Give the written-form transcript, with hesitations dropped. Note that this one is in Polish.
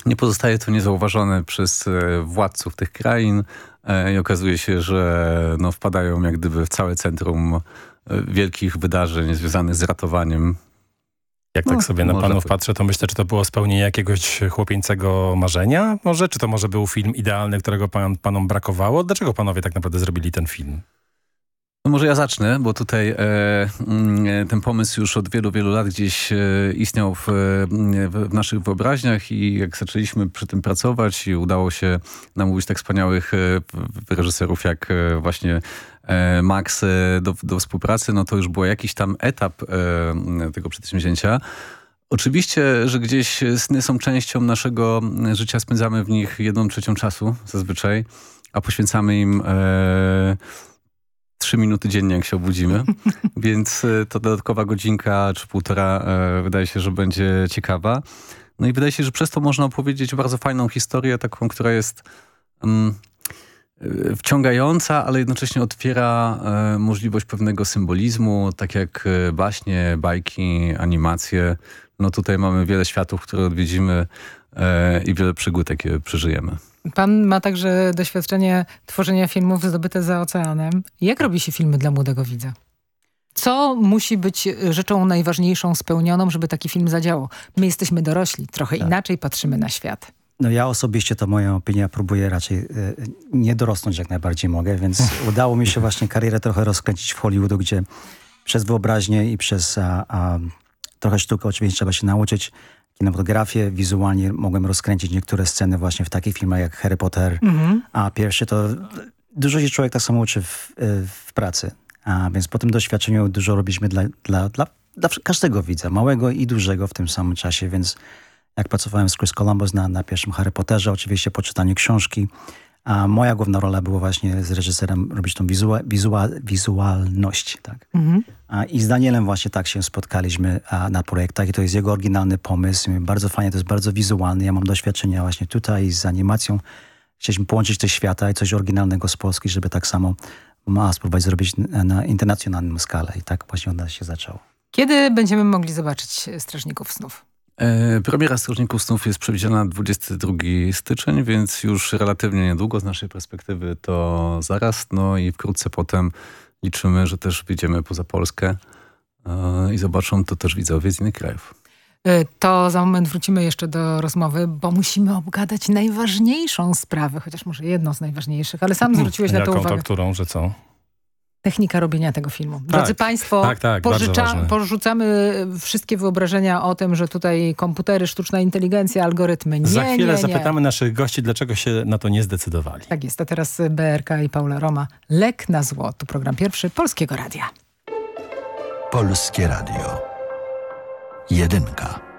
nie pozostaje to niezauważone przez władców tych krain i okazuje się, że no, wpadają jak gdyby w całe centrum wielkich wydarzeń związanych z ratowaniem. Jak tak sobie na panów patrzę, to myślę, czy to było spełnienie jakiegoś chłopieńcego marzenia może? Czy to może był film idealny, którego panom brakowało? Dlaczego panowie tak naprawdę zrobili ten film? No może ja zacznę, bo tutaj ten pomysł już od wielu, wielu lat gdzieś istniał w naszych wyobraźniach i jak zaczęliśmy przy tym pracować i udało się namówić tak wspaniałych reżyserów jak właśnie Max do współpracy, no to już był jakiś tam etap tego przedsięwzięcia. Oczywiście, że gdzieś sny są częścią naszego życia, spędzamy w nich 1/3 czasu zazwyczaj, a poświęcamy im 3 minuty dziennie, jak się obudzimy, więc to dodatkowa godzinka czy 1,5 wydaje się, że będzie ciekawa. No i wydaje się, że przez to można opowiedzieć bardzo fajną historię, taką, która jest wciągająca, ale jednocześnie otwiera możliwość pewnego symbolizmu, tak jak baśnie, bajki, animacje. No tutaj mamy wiele światów, które odwiedzimy i wiele przygód, jakie przeżyjemy. Pan ma także doświadczenie tworzenia filmów zdobyte za oceanem. Jak robi się filmy dla młodego widza? Co musi być rzeczą najważniejszą spełnioną, żeby taki film zadziałał? My jesteśmy dorośli, trochę inaczej patrzymy na świat. No ja osobiście, to moja opinia, próbuję raczej nie dorosnąć jak najbardziej mogę, więc udało mi się właśnie karierę trochę rozkręcić w Hollywoodu, gdzie przez wyobraźnię i przez trochę sztukę oczywiście trzeba się nauczyć. Kinematografię, wizualnie mogłem rozkręcić niektóre sceny właśnie w takich filmach jak Harry Potter. A pierwszy to dużo się człowiek tak samo uczy w pracy. Więc po tym doświadczeniu dużo robiliśmy dla każdego widza, małego i dużego w tym samym czasie, więc jak pracowałem z Chris Columbus na pierwszym Harry Potterze, oczywiście po czytaniu książki, a moja główna rola była właśnie z reżyserem robić tą wizualność. Tak? I z Danielem właśnie tak się spotkaliśmy na projektach i to jest jego oryginalny pomysł. Bardzo fajnie, to jest bardzo wizualny. Ja mam doświadczenia właśnie tutaj z animacją. Chcieliśmy połączyć te świata i coś oryginalnego z Polski, żeby tak samo spróbować zrobić na internacjonalną skalę. I tak właśnie od nas się zaczęło. Kiedy będziemy mogli zobaczyć Strażników Snów? Premiera Strażników Snów jest przewidziana na 22 styczeń, więc już relatywnie niedługo z naszej perspektywy to zaraz. No i wkrótce potem liczymy, że też wyjdziemy poza Polskę i zobaczą to też widzowie z innych krajów. To za moment wrócimy jeszcze do rozmowy, bo musimy obgadać najważniejszą sprawę, chociaż może jedną z najważniejszych, ale sam zwróciłeś na to uwagę. Jaką to, którą, że co? Technika robienia tego filmu. Drodzy Państwo, porzucamy wszystkie wyobrażenia o tym, że tutaj komputery, sztuczna inteligencja, algorytmy. Za chwilę zapytamy naszych gości, dlaczego się na to nie zdecydowali. Tak jest, a teraz BRK i Paula Roma. Lek na zło. To program pierwszy Polskiego Radia. Polskie Radio. 1.